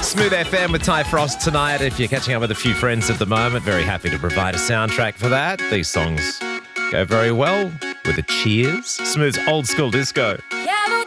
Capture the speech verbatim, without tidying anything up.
Smooth F M with Ty Frost tonight. If you're catching up with a few friends at the moment, very happy to provide a soundtrack for that. These songs go very well with a cheers. Smooth's old school disco. Yeah, but